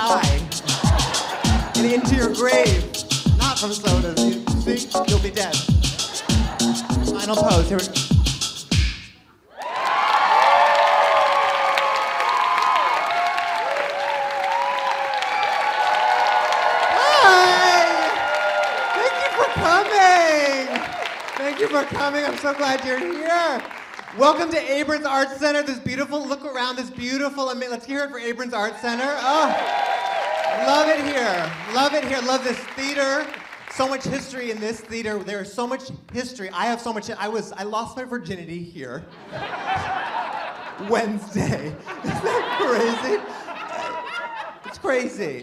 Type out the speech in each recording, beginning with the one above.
die. And into your grave. Not from sodas. You see? You'll be dead. Final pose. Here we go. Thank you for coming. I'm so glad you're here. Welcome to Abrons Arts Center. This beautiful, look around, this beautiful, let's hear it for Abrons Arts Center. Oh, love it here. Love it here. Love this theater. So much history in this theater. There is so much history. I have so much, I lost my virginity here. Wednesday. Isn't that crazy? It's crazy.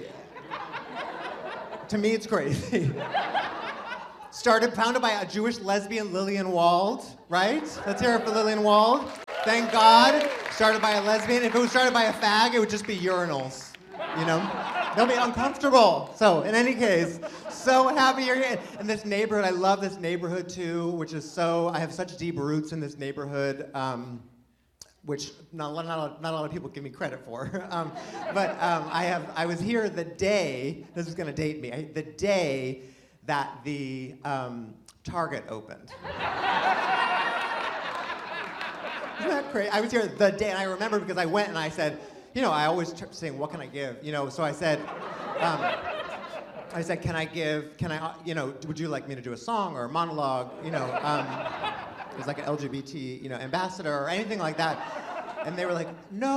To me, it's crazy. Founded by a Jewish lesbian, Lillian Wald, right? Let's hear it for Lillian Wald. Thank God. Started by a lesbian. If it was started by a fag, it would just be urinals, you know? They'll be uncomfortable. So, in any case, so happy you're here. And this neighborhood, I love this neighborhood too, which is I have such deep roots in this neighborhood, which not a lot of people give me credit for. I was here the day, this is gonna date me, the day that the Target opened. Isn't that crazy? I was here the day, and I remember because I went and I said, I always saying, what can I give? So I said, would you like me to do a song or a monologue? It was like an LGBT, ambassador or anything like that. And they were like, no.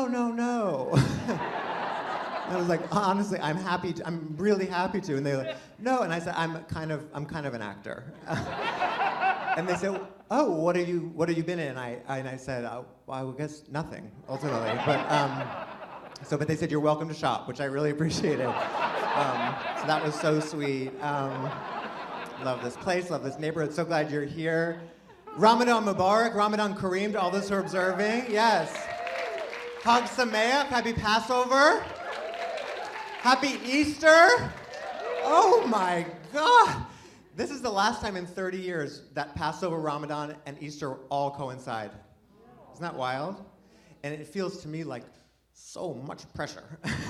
I was like, honestly, I'm really happy to. And they were like, no. And I said, I'm kind of an actor. And they said, oh, what have you been in? And I said, well, I guess nothing, ultimately. But they said, you're welcome to shop, which I really appreciated. So that was so sweet. Love this place, love this neighborhood. So glad you're here. Ramadan Mubarak, Ramadan Kareem to all those who are observing. Yes. Chag Sameach, happy Passover. Happy Easter! Oh my God! This is the last time in 30 years that Passover, Ramadan, and Easter all coincide. Isn't that wild? And it feels to me like so much pressure.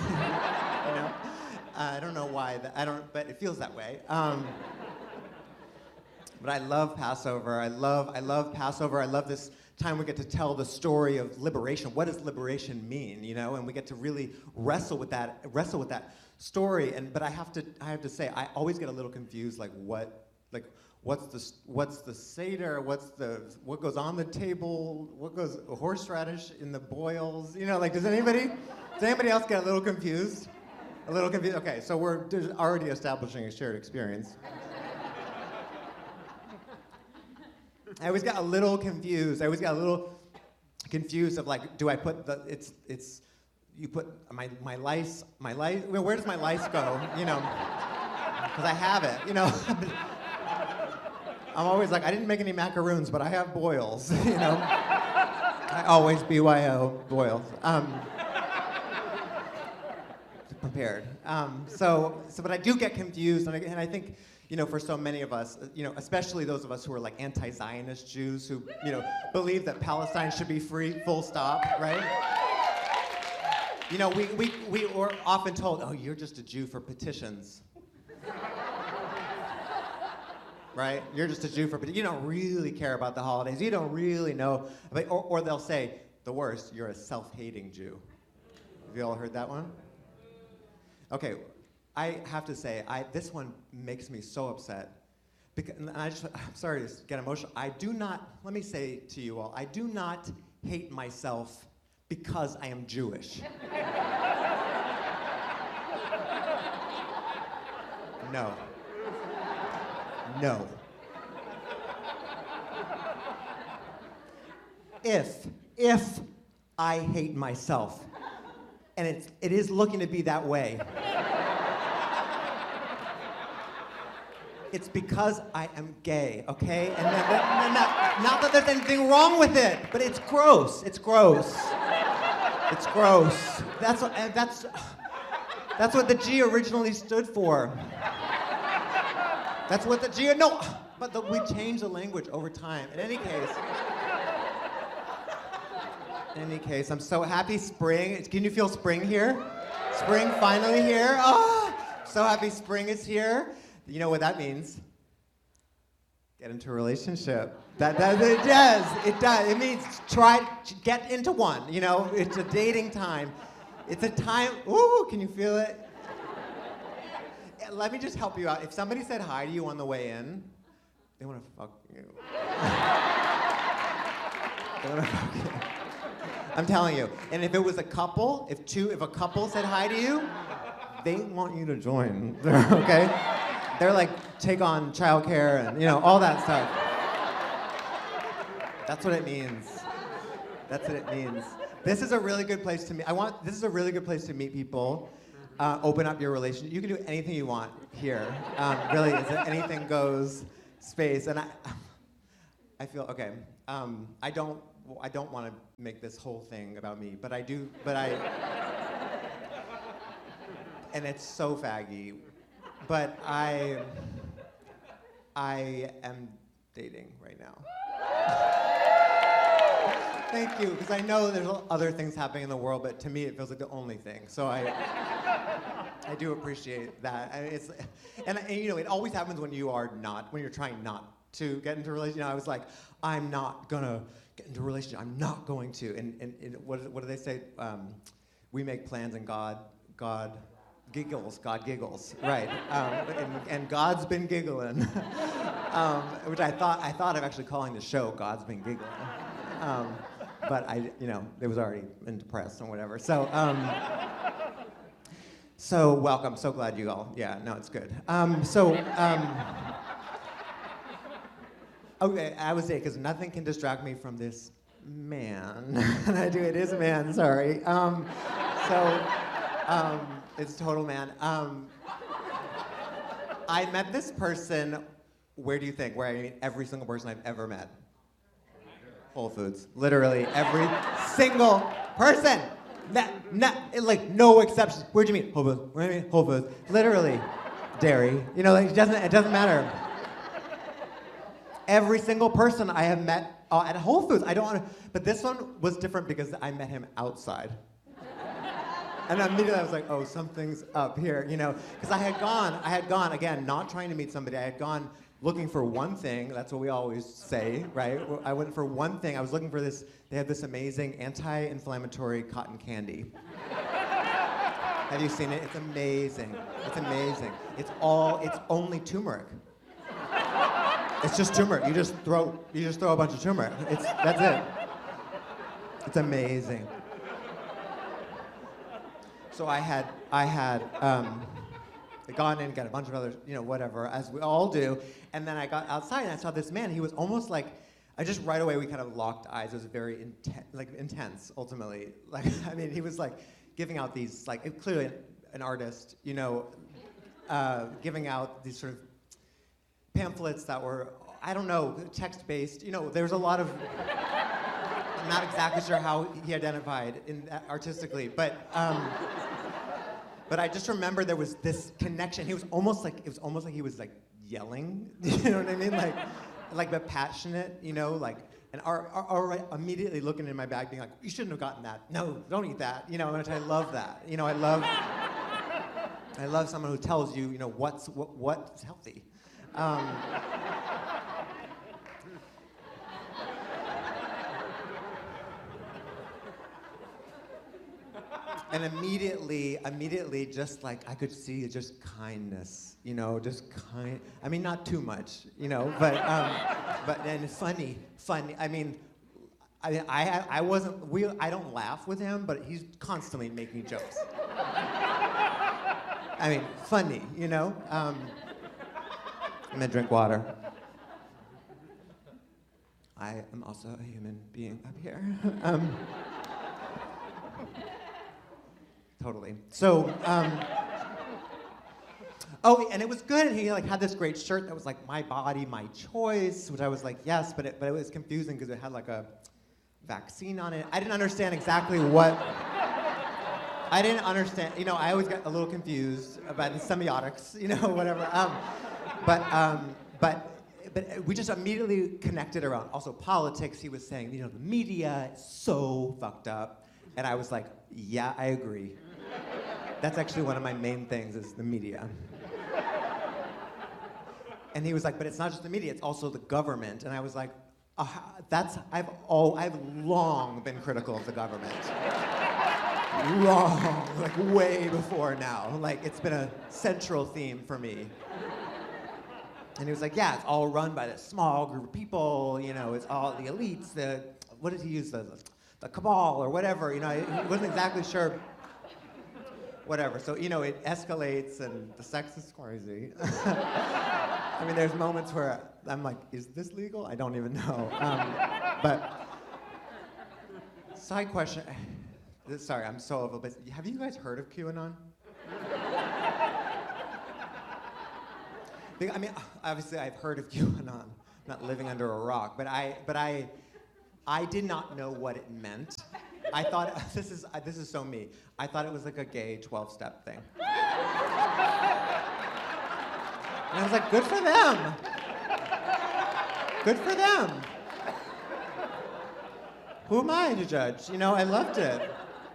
I don't know why. But it feels that way. But I love Passover. I love Passover. I love this time we get to tell the story of liberation. What does liberation mean? And we get to really wrestle with that story. But I have to say, I always get a little confused. What's the seder? What goes on the table? What goes horseradish in the boils? Does anybody else get a little confused? A little confused. Okay, so we're already establishing a shared experience. I always got a little confused. of do I put you put my lice, where does my lice go? Because I have it, I'm always like, I didn't make any macaroons, but I have boils, I always BYO boils. Prepared. But I do get confused, and I think, for so many of us, especially those of us who are like anti-Zionist Jews who, believe that Palestine should be free, full stop, right? We were often told, oh, you're just a Jew for petitions. Right? You're just a Jew for petitions. You don't really care about the holidays. You don't really know. Or they'll say, the worst, you're a self-hating Jew. Have you all heard that one? Okay. I have to say, this one makes me so upset. I'm sorry to get emotional. Let me say to you all, I do not hate myself because I am Jewish. No. If I hate myself, and it is looking to be that way, it's because I am gay, okay? And not that there's anything wrong with it, but it's gross. It's gross. That's what the G originally stood for. That's what the G. No, but we changed the language over time. In any case, I'm so happy. Spring. Can you feel spring here? Spring finally here. Oh, so happy spring is here. You know what that means? Get into a relationship. It does. It means get into one. You know, it's a dating time. It's a time. Ooh, can you feel it? Let me just help you out. If somebody said hi to you on the way in, they want to fuck you. They want to fuck you. I'm telling you. And if it was a couple, if a couple said hi to you, they want you to join. Okay? They're like, take on childcare and, all that stuff. That's what it means. That's what it means. This is a really good place to meet. This is a really good place to meet people. Open up your relationship. You can do anything you want here. Really, it's an anything goes space. And I feel okay. I don't want to make this whole thing about me, but I do. And it's so faggy. But I am dating right now. Thank you, because I know there's other things happening in the world, but to me it feels like the only thing. So I do appreciate that. And it always happens when you're trying not to get into a relationship. I was like, I'm not gonna get into a relationship. I'm not going to. And what do they say? We make plans and God giggles. God giggles. Right. And God's been giggling, which I thought of actually calling the show "God's Been Giggling." But it was already in press and whatever. So welcome. So glad you all. Yeah, no, it's good. Okay, I would say because nothing can distract me from this man. And it is a man. Sorry. It's a total man. I met this person. Where do you think? Where I meet every single person I've ever met. Whole Foods. Literally every single person. No exceptions. Where'd you meet? Whole Foods. Where'd you meet? Whole Foods. Literally. Dairy. It doesn't matter. Every single person I have met at Whole Foods. But this one was different because I met him outside. And immediately I was like, oh, something's up here, because I had gone, again, not trying to meet somebody. I had gone looking for one thing. That's what we always say, right? I went for one thing. I was looking for this. They have this amazing anti-inflammatory cotton candy. Have you seen it? It's amazing. It's amazing. It's only turmeric. It's just turmeric. You just throw a bunch of turmeric. That's it. It's amazing. So I had gone in and got a bunch of other, whatever, as we all do. And then I got outside and I saw this man. He was almost like, right away we kind of locked eyes. It was very intense, ultimately. He was like giving out these, clearly an artist, giving out these sort of pamphlets that were, I don't know, text-based. There was a lot of, I'm not exactly sure how he identified artistically, but I just remember there was this connection. It was almost like he was like yelling. You know what I mean? But passionate. And immediately looking in my bag, being like, "You shouldn't have gotten that. No, don't eat that." And I love that. I love someone who tells you, what's healthy. And immediately, just I could see just kindness, not too much, but and funny. I don't laugh with him, but he's constantly making jokes. Funny, I'm gonna drink water. I am also a human being up here. Totally. So, and it was good. And he had this great shirt that was my body, my choice, which I was like, yes, but it was confusing because it had a vaccine on it. I didn't understand exactly what. I didn't understand. I always get a little confused about the semiotics. Whatever. But we just immediately connected around also politics. He was saying, the media is so fucked up, and I was like, yeah, I agree. That's actually one of my main things is the media. And he was like, but it's not just the media, it's also the government. And I was like, I've long been critical of the government. Long, like way before now. Like it's been a central theme for me. And he was like, yeah, it's all run by this small group of people, you know, it's all the elites, what did he use, the cabal or whatever, you know, he wasn't exactly sure. Whatever, so, you know, it escalates and the sex is crazy. I mean, there's moments where I'm like, is this legal? I don't even know. But, side question, sorry, I'm so over, but have you guys heard of QAnon? I mean, obviously I've heard of QAnon, I'm not living under a rock, but I did not know what it meant. I thought, this is so me, I thought it was like a gay 12-step thing. And I was like, good for them. Good for them. Who am I to judge? You know, I loved it.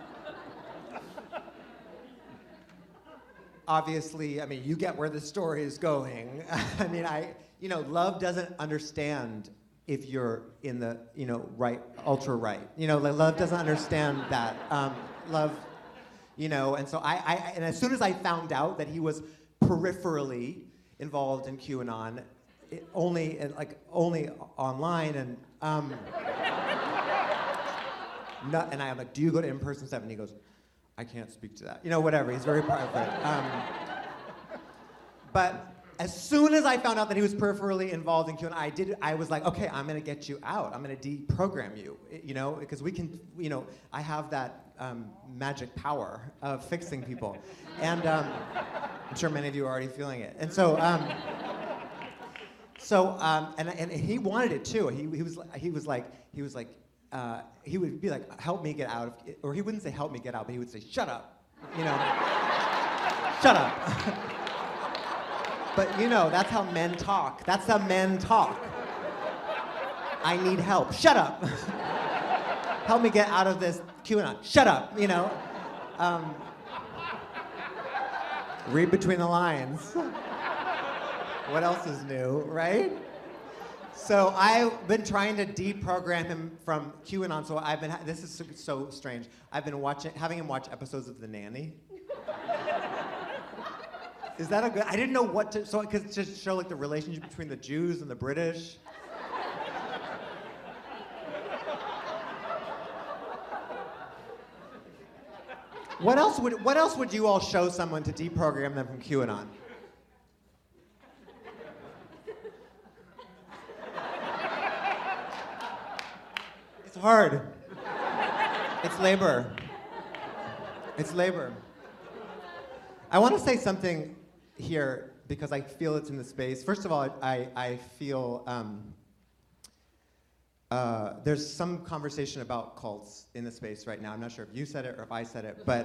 Obviously, I mean, you get where the story is going. I mean, love doesn't understand if you're in the, you know, right, ultra right. You know, love doesn't understand that. Love, you know, and so and as soon as I found out that he was peripherally involved in QAnon, only online, and and I'm like, do you go to in-person stuff? And he goes, I can't speak to that. You know, whatever, he's very private. But as soon as I found out that he was peripherally involved in QAnon, I was like, okay, I'm gonna get you out. I'm gonna deprogram you, you know, because we can, you know, I have that magic power of fixing people. And I'm sure many of you are already feeling it. And so, and he wanted it too. He would be like, help me get out of, or he wouldn't say help me get out, but he would say, shut up, you know, shut up. But you know, that's how men talk. That's how men talk. I need help. Shut up. Help me get out of this QAnon. Shut up, you know. Read between the lines. What else is new, right? So I've been trying to deprogram him from QAnon. So this is so strange. I've been having him watch episodes of The Nanny. Is that a good? I didn't know what to. So because to show like the relationship between the Jews and the British. What else would you all show someone to deprogram them from QAnon? It's hard. It's labor. It's labor. I want to say something here because I feel it's in the space. First of all, I feel there's some conversation about cults in the space right now. I'm not sure if you said it or if I said it, but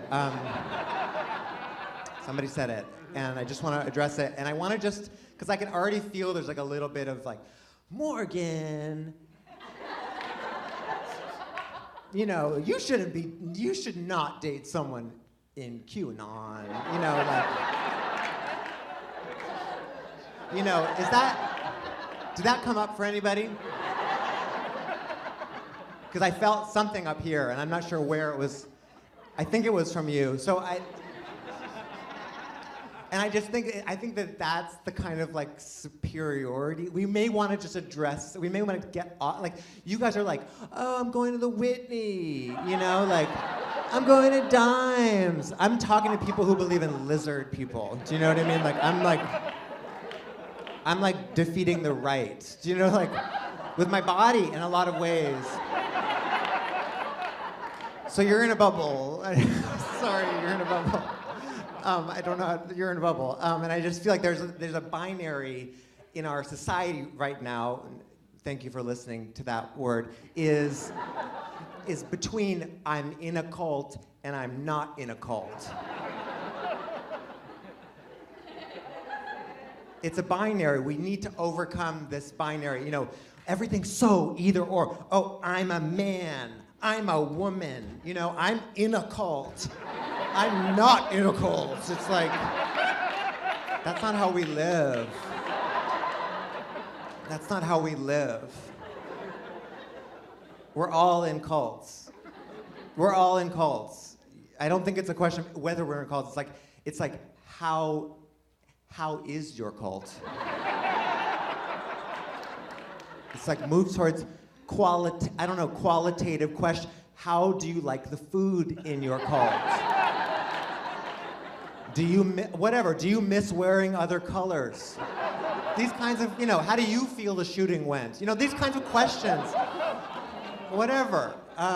somebody said it, and I just want to address it. And I want to just, because I can already feel there's like a little bit of like, Morgan, you know, you should not date someone in QAnon, you know, like, you know, did that come up for anybody? Because I felt something up here, and I'm not sure where it was. I think it was from you. So I think that that's the kind of like superiority. We may want to just address, we may want to get off, like, you guys are like, oh, I'm going to the Whitney, you know, like, I'm going to Dimes. I'm talking to people who believe in lizard people. Do you know what I mean? Like, I'm like defeating the right. Do you know, like, with my body in a lot of ways. So you're in a bubble. Sorry, you're in a bubble. I don't know, you're in a bubble. And I just feel like there's a binary in our society right now, thank you for listening to that word, is between I'm in a cult and I'm not in a cult. It's a binary. We need to overcome this binary. You know, everything's so either or. Oh, I'm a man. I'm a woman. You know, I'm in a cult. I'm not in a cult. It's like, that's not how we live. That's not how we live. We're all in cults. We're all in cults. I don't think it's a question of whether we're in cults. It's like how is your cult? It's like move towards qualitative question. How do you like the food in your cult? Do you miss wearing other colors? These kinds of, how do you feel the shooting went? These kinds of questions. Whatever.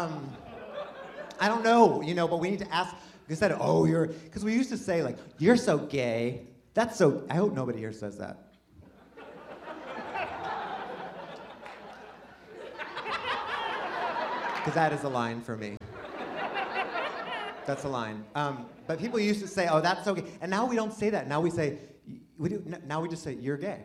I don't know, but we need to ask, instead of, because we used to say, like, you're so gay. I hope nobody here says that. Because that is a line for me. That's a line. But people used to say, that's so gay. And now we don't say that. Now we just say, you're gay.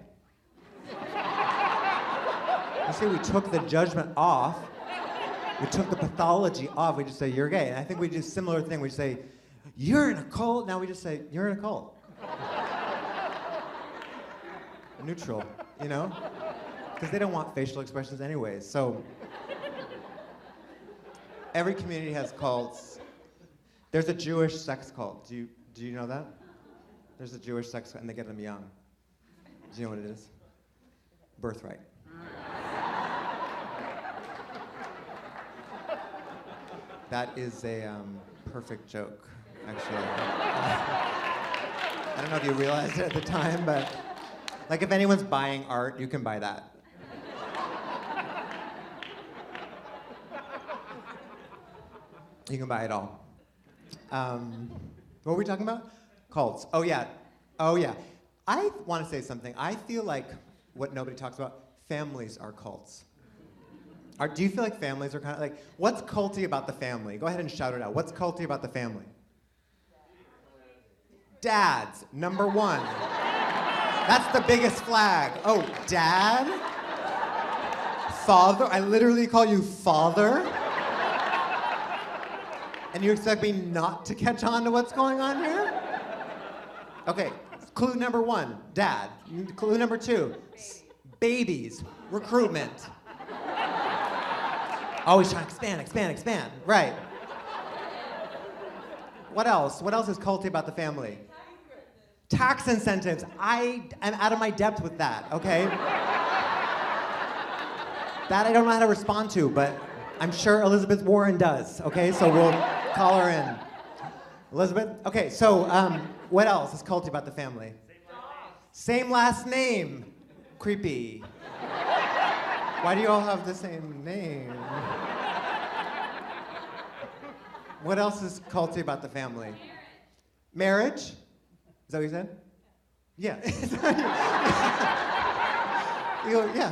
You see, we took the judgment off. We took the pathology off. We just say, you're gay. And I think we do a similar thing. We say, you're in a cult. Now we just say, you're in a cult. Neutral, Because they don't want facial expressions anyways. So every community has cults. There's a Jewish sex cult. Do you know that? There's a Jewish sex cult, and they get them young. Do you know what it is? Birthright. That is a perfect joke, actually. I don't know if you realized it at the time, but like if anyone's buying art, you can buy that. You can buy it all. What were we talking about? Cults. Oh yeah. I want to say something. I feel like what nobody talks about, families are cults. Do you feel like families are kind of like, what's culty about the family? Go ahead and shout it out. What's culty about the family? Dads, number one. That's the biggest flag. Oh, dad? Father? I literally call you father? And you expect me not to catch on to what's going on here? Okay, clue number one, dad. Clue number two, babies, recruitment. Always trying to expand. Right. What else? What else is culty about the family? Tax incentives. I am out of my depth with that, okay? That I don't know how to respond to, but I'm sure Elizabeth Warren does, okay? So we'll call her in. Elizabeth? Okay, so what else is culty about the family? Same last name. Creepy. Why do you all have the same name? What else is culty about the family? Marriage? Is that what you said? Yeah. You go, yeah.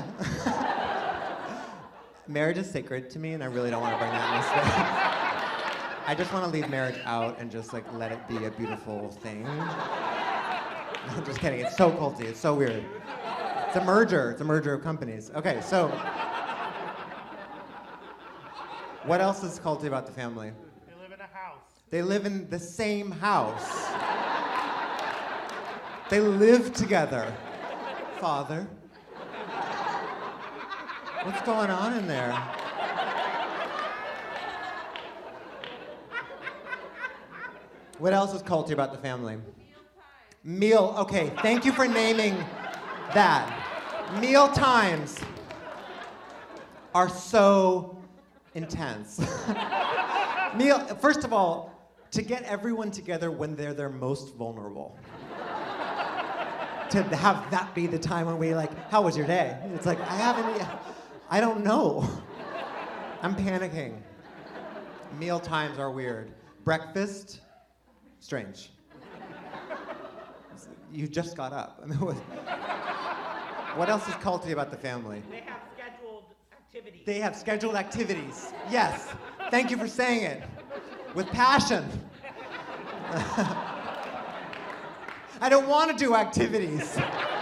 Marriage is sacred to me, and I really don't want to bring that in this way. I just want to leave marriage out and just like let it be a beautiful thing. No, I'm just kidding. It's so culty. It's so weird. It's a merger. It's a merger of companies. Okay, so what else is culty about the family? They live in a house. They live in the same house. They live together. Father. What's going on in there? What else is culty about the family? Meal. Okay, thank you for naming that. Meal times are so intense. First of all, to get everyone together when they're their most vulnerable. To have that be the time when we like, how was your day? It's like, I don't know. I'm panicking. Meal times are weird. Breakfast, strange. You just got up. I mean, what else is culty about the family? They have scheduled activities. They have scheduled activities. Yes. Thank you for saying it. With passion. I don't want to do activities.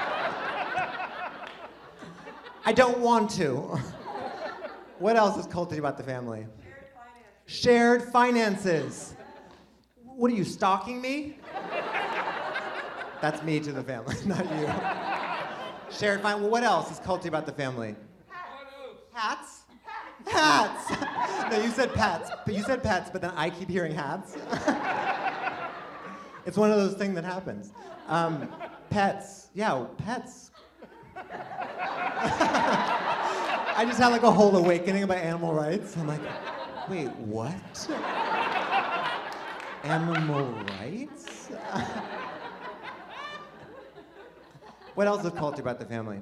I don't want to. What else is culty about the family? Shared finances. Shared finances. what are you, stalking me? That's me to the family, not you. Shared, fine. Well, what else is culty about the family? Hats? Hats! No, you said pets. But you said pets, but then I keep hearing hats. It's one of those things that happens. Pets. Yeah, pets. I just had like a whole awakening about animal rights. I'm like, wait, what? Animal rights? What else is culty about the family?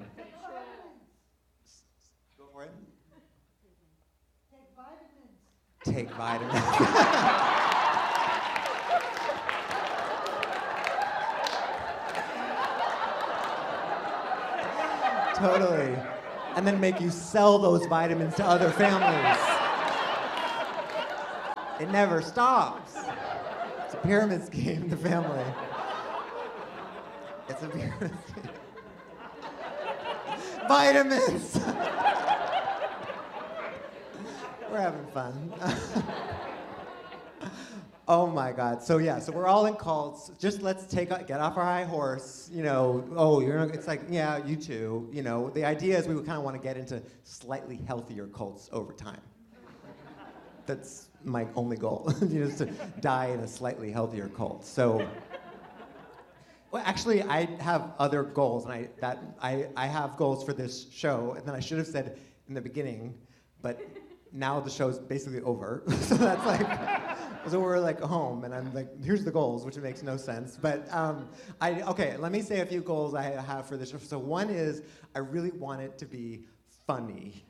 Go for it. Take vitamins. Totally. And then make you sell those vitamins to other families. It never stops. It's a pyramid scheme, the family. It's a pyramid scheme. Vitamins! We're having fun. Oh my God. So yeah, so we're all in cults. Just let's get off our high horse. You know, it's like, yeah, you too. You know, the idea is we would kind of want to get into slightly healthier cults over time. That's my only goal, is to die in a slightly healthier cult. So, well, actually, I have other goals, and I have goals for this show, and then I should have said in the beginning, but now the show's basically over. So that's like, so we're like home, and I'm like, here's the goals, which makes no sense. But okay, let me say a few goals I have for this show. So one is I really want it to be funny.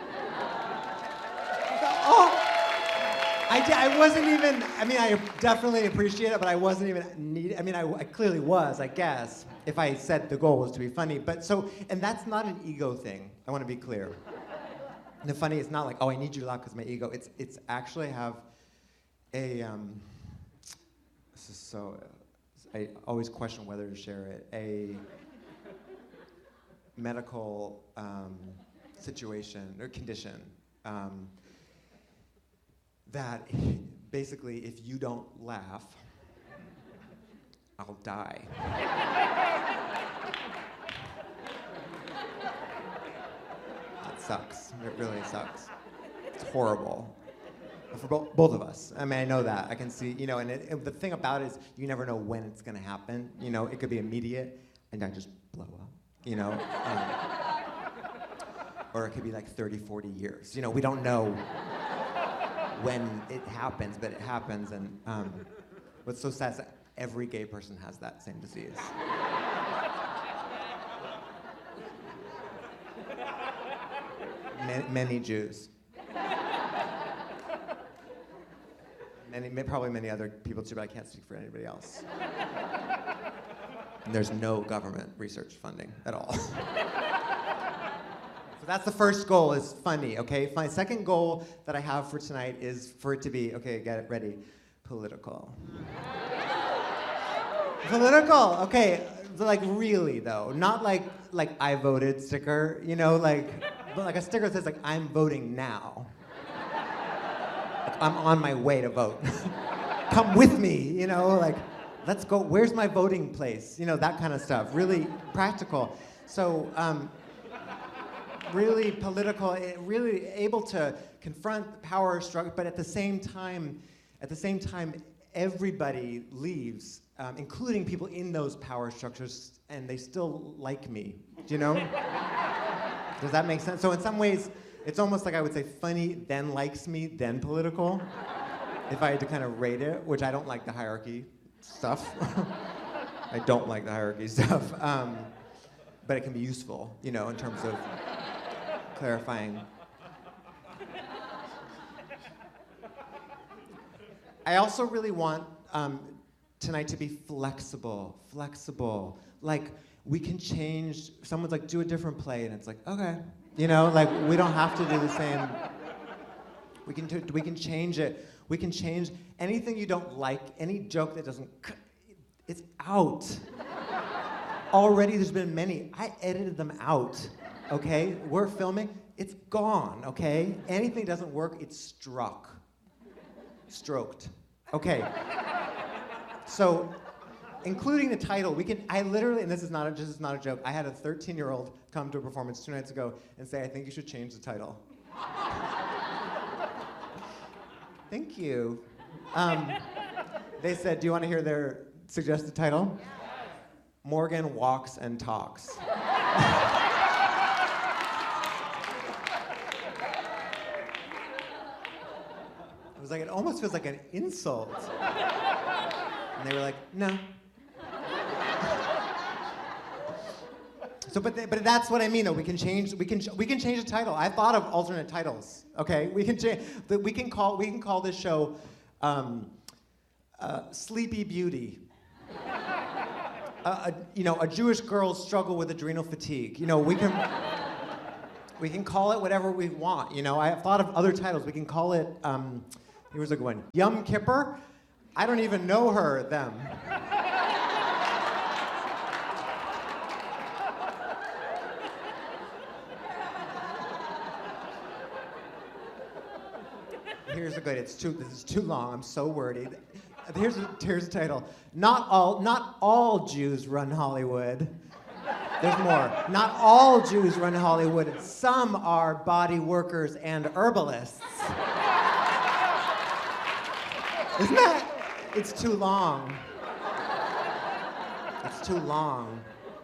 I wasn't even, I definitely appreciate it, but I wasn't even I clearly was, I guess, if I said the goal was to be funny. But so, and that's not an ego thing, I want to be clear. The funny is not like, oh, I need you to laugh because my ego. It's actually have a, this is so, I always question whether to share it, a medical situation or condition that basically if you don't laugh, I'll die. It sucks. It really sucks. It's horrible. For both of us. I know that. I can see, and the thing about it is you never know when it's going to happen. It could be immediate and I just blow up, or it could be like 30, 40 years. We don't know when it happens, but it happens. And what's so sad is that every gay person has that same disease. Many Jews. Probably many other people too, but I can't speak for anybody else. And there's no government research funding at all. So that's the first goal, is funny, okay? My second goal that I have for tonight is for it to be, okay, get it ready, political. Political, okay, like really though, not like I voted sticker, but like a sticker that says like I'm voting now. Like, I'm on my way to vote. Come with me, let's go, where's my voting place? That kind of stuff, really practical. So, really political, really able to confront the power struggle, but at the same time, everybody leaves, including people in those power structures, and they still like me. Do you know? Does that make sense? So in some ways, it's almost like I would say funny, then likes me, then political. If I had to kind of rate it, which I don't like the hierarchy stuff. I don't like the hierarchy stuff. But it can be useful, in terms of clarifying. I also really want tonight to be flexible. Like, we can change, someone's like, do a different play, and it's like, okay. We don't have to do the same. We can change it. We can change anything you don't like, any joke that doesn't, it's out. Already there's been many. I edited them out, okay? We're filming, it's gone, okay? Anything that doesn't work, it's stroked. Okay. So, including the title, I literally, and this is not a joke, I had a 13-year-old come to a performance 2 nights ago and say, I think you should change the title. Thank you. They said, do you want to hear their suggested title? Yes. Morgan Walks and Talks. It was like, it almost feels like an insult. And they were like, no. So, but that's what I mean, though. We can change the title. I thought of alternate titles. Okay, we can call this show Sleepy Beauty. A Jewish girl's struggle with adrenal fatigue. We can call it whatever we want. I have thought of other titles. We can call it. Here's a good one. Yom Kippur. I don't even know them. Here's a good. This is too long. I'm so wordy. Here's the title. Not all Jews run Hollywood. There's more. Not all Jews run Hollywood. Some are body workers and herbalists. Isn't that? It's too long. It's too long.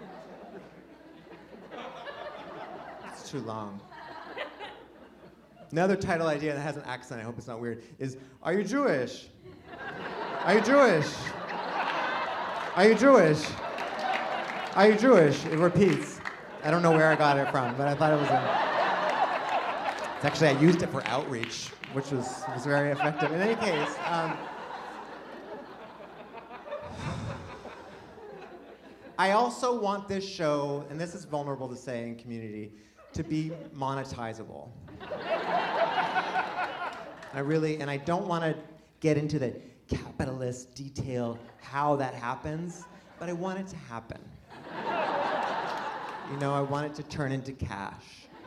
It's too long. Another title idea that has an accent, I hope it's not weird, is, Are you Jewish? Are you Jewish? Are you Jewish? Are you Jewish? It repeats. I don't know where I got it from, but I thought it was It's actually, I used it for outreach, which was very effective. In any case, I also want this show, and this is vulnerable to say in Community, to be monetizable. I don't want to get into the capitalist detail how that happens, but I want it to happen. I want it to turn into cash.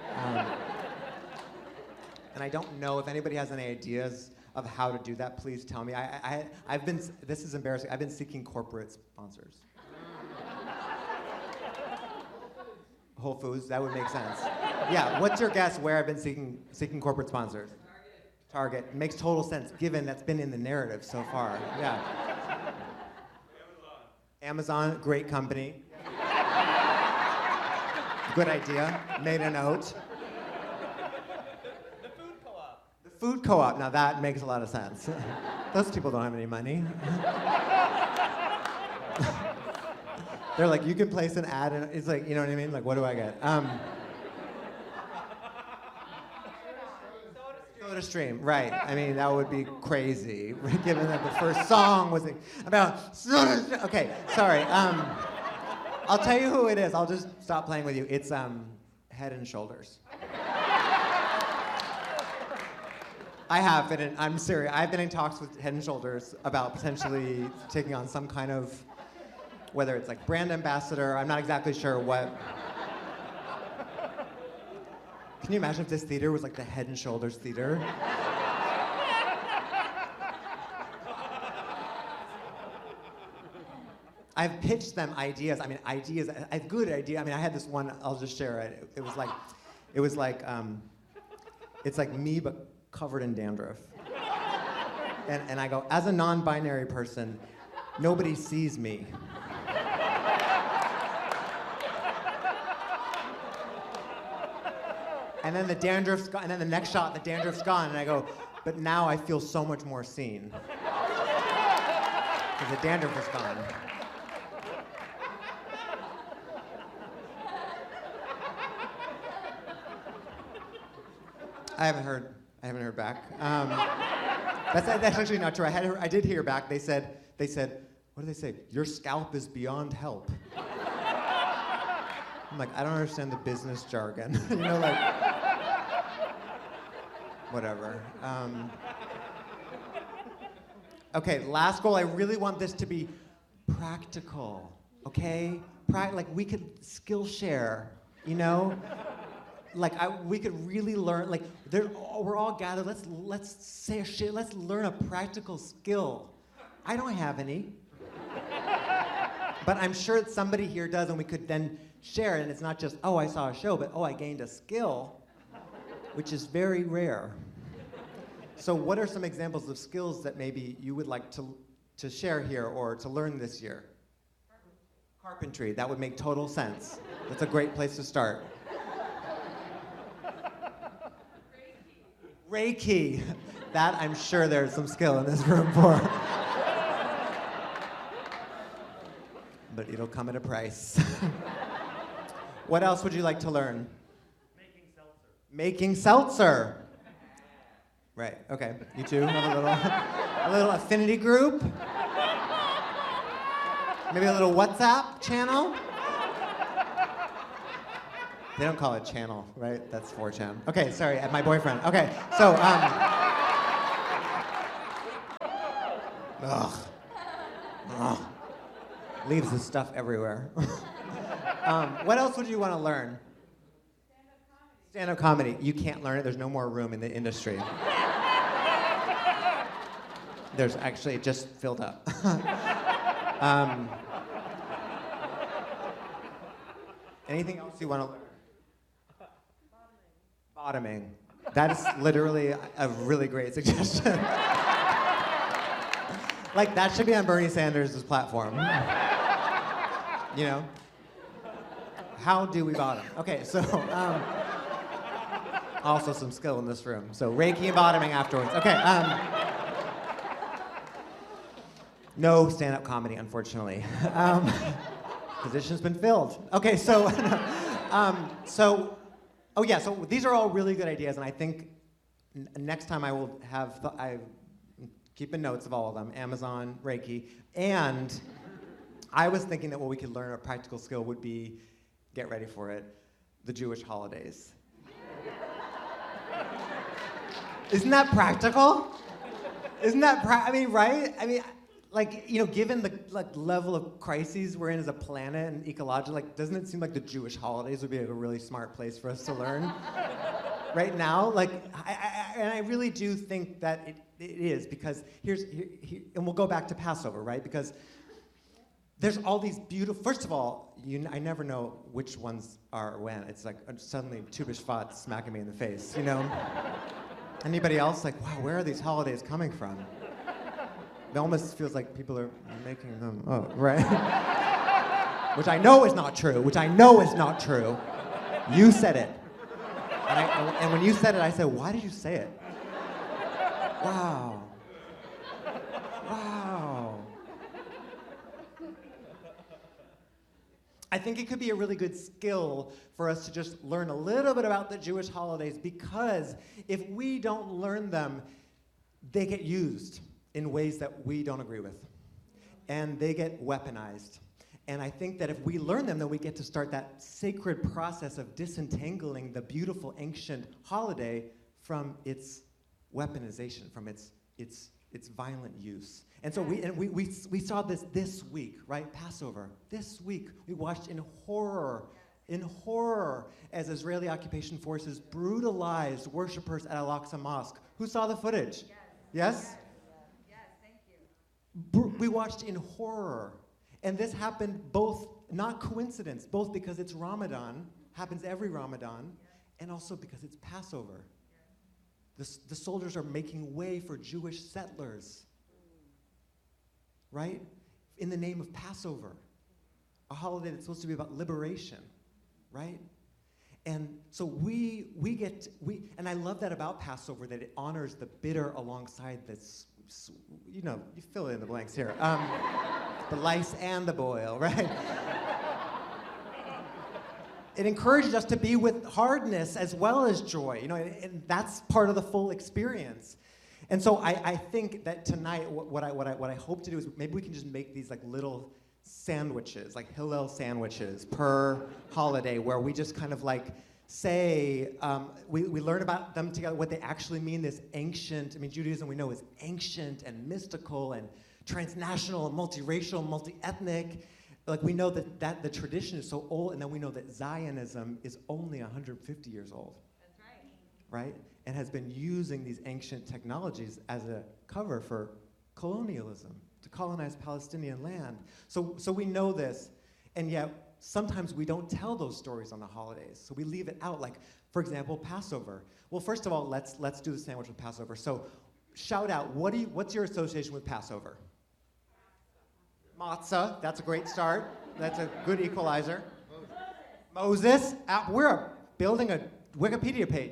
And I don't know if anybody has any ideas of how to do that, please tell me. This is embarrassing, I've been seeking corporate sponsors. Whole Foods, that would make sense. Yeah, what's your guess where I've been seeking corporate sponsors? Target. Makes total sense, given that's been in the narrative so far. Yeah. Amazon, great company. Good idea. Made a note. The food co-op. The food co-op. Now that makes a lot of sense. Those people don't have any money. They're like, you can place an ad, and it's like, you know what I mean? Like, what do I get? SodaStream, right. I mean, that would be crazy, given that the first song was about SodaStream. Okay, sorry. I'll tell you who it is. I'll just stop playing with you. It's Head and Shoulders. I'm serious. I've been in talks with Head and Shoulders about potentially taking on some kind of, whether it's like brand ambassador, I'm not exactly sure what. Can you imagine if this theater was like the Head and Shoulders Theater? I've pitched them ideas. I mean, a good idea. I mean, I had this one, I'll just share it. It was like, it's like me, but covered in dandruff. And I go, as a non-binary person, nobody sees me. And then the dandruff's gone, and then the next shot, the dandruff's gone, and I go, but now I feel so much more seen. Because the dandruff is gone. I haven't heard back. That's actually not true. I did hear back. They said, what did they say? Your scalp is beyond help. I'm like, I don't understand the business jargon. Whatever. Okay, last goal. I really want this to be practical, okay? Like we could skill share, Like we could really learn. Like we're all gathered. Let's say shit. Let's learn a practical skill. I don't have any. But I'm sure that somebody here does, and we could then share it, and it's not just, oh, I saw a show, but oh, I gained a skill, which is very rare. So what are some examples of skills that maybe you would like to share here or to learn this year? Carpentry, that would make total sense. That's a great place to start. Reiki. That I'm sure there's some skill in this room for. But it'll come at a price. What else would you like to learn? Making seltzer. Making seltzer. Right, okay. You two have a little affinity group? Maybe a little WhatsApp channel? They don't call it channel, right? That's 4chan. Okay, sorry, my boyfriend. Okay, so, ugh. Leaves his stuff everywhere. What else would you want to learn? Stand-up comedy. You can't learn it. There's no more room in the industry. There's actually, it just filled up. Anything else you want to learn? Bottoming. That is literally a really great suggestion. Like, that should be on Bernie Sanders' platform. You know? How do we bottom? Okay, so, also some skill in this room. So Reiki and bottoming afterwards. Okay, no stand-up comedy, unfortunately. Position's been filled. Okay, so, oh yeah, so these are all really good ideas, and I think next time I will have, I'm keeping notes of all of them, Amazon, Reiki, and I was thinking that what we could learn, a practical skill would be, get ready for it, the Jewish holidays. Isn't that practical? Isn't that, I mean, right? I mean, like, you know, given the level of crises we're in as a planet and ecological, like, doesn't it seem like the Jewish holidays would be a really smart place for us to learn? Right now, like, I really do think that it is, because here, and we'll go back to Passover, right? Because there's all these beautiful, first of all, I never know which ones are when. It's like suddenly Tu B'Shvat smacking me in the face, you know? Anybody else like, wow, where are these holidays coming from? It almost feels like people are making them up, right? Which I know is not true, You said it. And when you said it, I said, why did you say it? Wow. Wow. I think it could be a really good skill for us to just learn a little bit about the Jewish holidays, because if we don't learn them, they get used in ways that we don't agree with. And they get weaponized. And I think that if we learn them, then we get to start that sacred process of disentangling the beautiful ancient holiday from its weaponization, from its violent use. And so we saw this week, right? Passover. This week, we watched in horror, as Israeli occupation forces brutalized worshipers at Al-Aqsa Mosque. Who saw the footage? Yes? Yes, thank you. We watched in horror. And this happened both, not coincidence, both because it's Ramadan, happens every Ramadan, and also because it's Passover. The soldiers are making way for Jewish settlers, right? In the name of Passover, a holiday that's supposed to be about liberation, right? And so and I love that about Passover, that it honors the bitter alongside this, you know, you fill in the blanks here. The lice and the boil, right? It encourages us to be with hardness as well as joy, you know, and that's part of the full experience. And so I think that tonight, what I hope to do is maybe we can just make these like little sandwiches, like Hillel sandwiches per holiday, where we just kind of like say, we learn about them together, what they actually mean, this ancient, I mean, Judaism we know is ancient and mystical and transnational and multiracial, multi-ethnic. Like, we know that the tradition is so old, and then we know that Zionism is only 150 years old. That's right. Right? And has been using these ancient technologies as a cover for colonialism to colonize Palestinian land. So we know this, and yet sometimes we don't tell those stories on the holidays. So we leave it out, like, for example, Passover. Well, first of all, let's do the sandwich with Passover. So shout out, what's your association with Passover? Matzah, that's a great start. That's a good equalizer. Moses, we're building a Wikipedia page.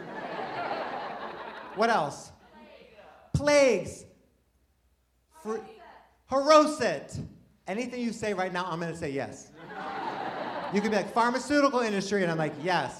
What else? Plagues. Haroset. Anything you say right now, I'm going to say yes. You could be like, pharmaceutical industry, and I'm like, yes.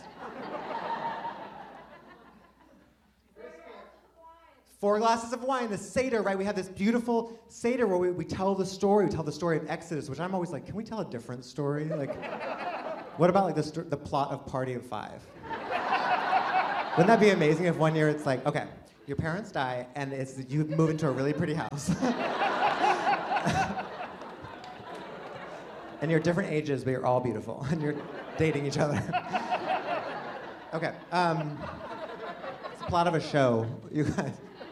4 glasses of wine, the Seder, right? We have this beautiful Seder where we tell the story. We tell the story of Exodus, which I'm always like, can we tell a different story? Like, what about like the plot of Party of Five? Wouldn't that be amazing if one year it's like, okay, your parents die, and you move into a really pretty house. And you're different ages, but you're all beautiful, and you're dating each other. Okay, it's the plot of a show, you guys.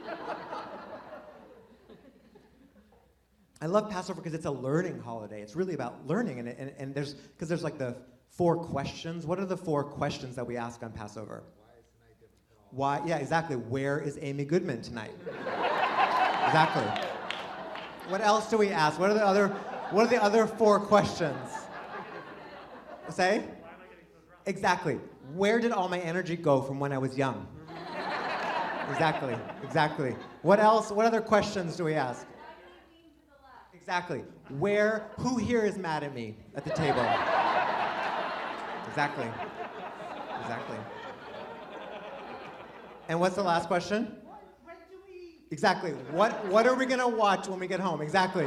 I love Passover because it's a learning holiday. It's really about learning, and there's like the 4 questions. What are the 4 questions that we ask on Passover? Why? Yeah, exactly. Where is Amy Goodman tonight? Exactly. What else do we ask? What are the other 4 questions? Say? Exactly. Where did all my energy go from when I was young? Exactly. What else? What other questions do we ask? Exactly. Who here is mad at me at the table? Exactly. And what's the last question? When do we? Exactly. What are we gonna watch when we get home? Exactly.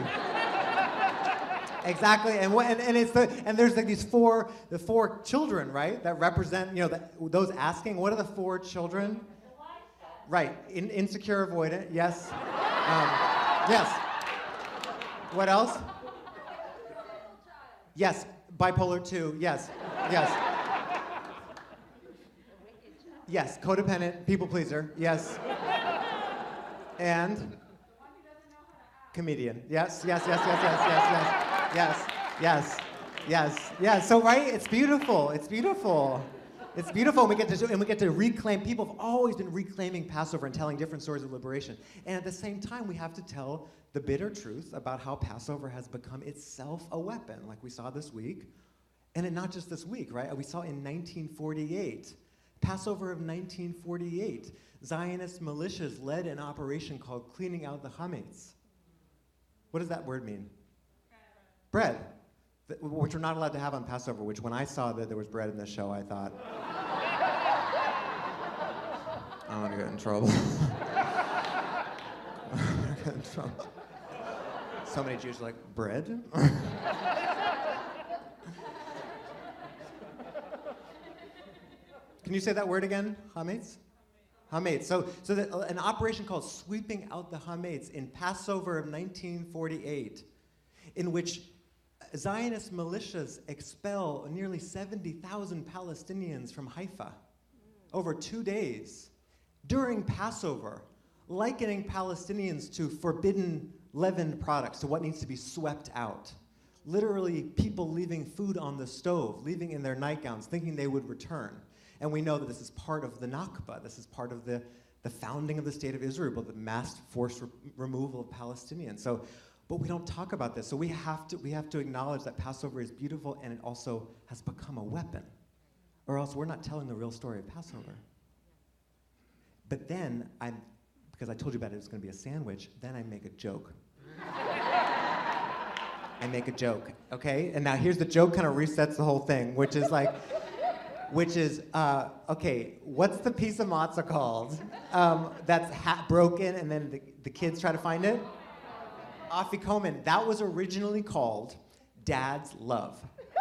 And there's like the 4 children, right? That represent, those asking. What are the 4 children? Right. Insecure, avoidant. Yes. Yes. What else? Yes. Bipolar 2. Yes. Yes. Codependent. People pleaser. Yes. And comedian. Yes. So right, it's beautiful. We get to reclaim. People have always been reclaiming Passover and telling different stories of liberation. And at the same time, we have to tell the bitter truth about how Passover has become itself a weapon, like we saw this week. And not just this week, right? We saw in 1948, Passover of 1948, Zionist militias led an operation called Cleaning Out the Hametz. What does that word mean? Bread. Which we're not allowed to have on Passover, which when I saw that there was bread in this show, I thought, I want to get in trouble. So many Jews are like, bread? Can you say that word again? Hametz? Hametz. So an operation called Sweeping Out the Hametz in Passover of 1948, in which Zionist militias expel nearly 70,000 Palestinians from Haifa over 2 days during Passover, likening Palestinians to forbidden leavened products, to what needs to be swept out. Literally, people leaving food on the stove, leaving in their nightgowns, thinking they would return. And we know that this is part of the Nakba. This is part of the founding of the State of Israel, the mass forced removal of Palestinians. But we don't talk about this. So we have to acknowledge that Passover is beautiful, and it also has become a weapon, or else we're not telling the real story of Passover. But then because I told you about it was going to be a sandwich, then I make a joke. Okay? And now here's the joke, kind of resets the whole thing, which is, okay, what's the piece of matzah called that's broken and then the kids try to find it? Afikomen. That was originally called Dad's Love.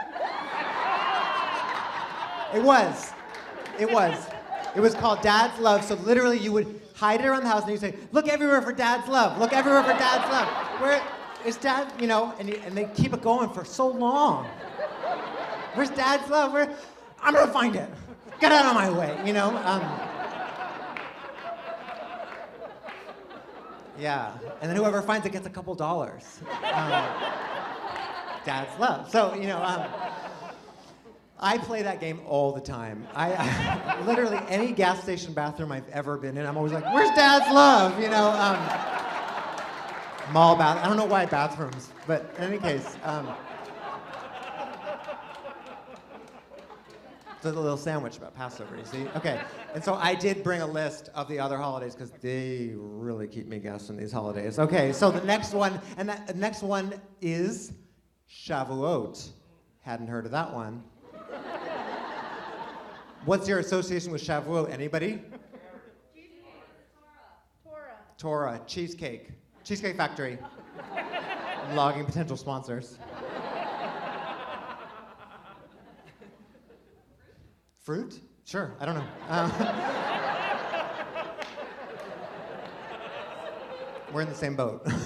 It was called Dad's Love. So literally you would hide it around the house and you'd say, look everywhere for Dad's love. Look everywhere for Dad's love. Where is Dad, and they keep it going for so long. Where's Dad's love? I'm gonna find it. Get out of my way, Yeah, and then whoever finds it gets a couple dollars. Dad's love. So, I play that game all the time. I literally, any gas station bathroom I've ever been in, I'm always like, where's Dad's love? Mall bath, I don't know why bathrooms, but in any case. It's a little sandwich about Passover, you see? Okay, and so I did bring a list of the other holidays because they really keep me guessing these holidays. Okay, so the next one, the next one is Shavuot. Hadn't heard of that one. What's your association with Shavuot? Anybody? Torah, cheesecake. Cheesecake Factory. I'm logging potential sponsors. Fruit? Sure, I don't know. We're in the same boat.